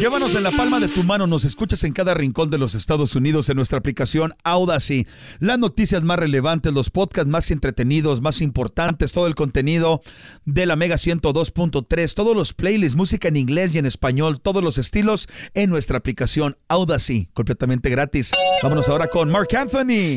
Llévanos en la palma de tu mano. Nos escuchas en cada rincón de los Estados Unidos en nuestra aplicación Audacy. Las noticias más relevantes, los podcasts más entretenidos, más importantes, todo el contenido de la Mega 102.3, todos los playlists, música en inglés y en español, todos los estilos en nuestra aplicación Audacy, completamente gratis. Vámonos ahora con Marc Anthony.